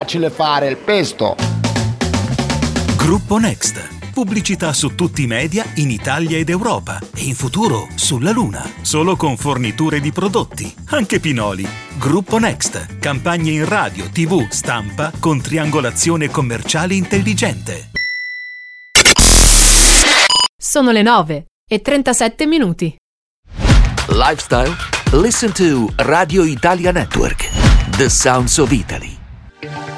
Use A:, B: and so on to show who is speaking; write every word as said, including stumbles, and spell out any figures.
A: facile fare il pesto.
B: Gruppo Next. Pubblicità su tutti i media in Italia ed Europa e in futuro sulla Luna. Solo con forniture di prodotti, anche pinoli. Gruppo Next. Campagne in radio, tivù, stampa con triangolazione commerciale intelligente.
C: Sono le nove e trentasette minuti.
D: Lifestyle? Listen to Radio Italia Network. The Sounds of Italy.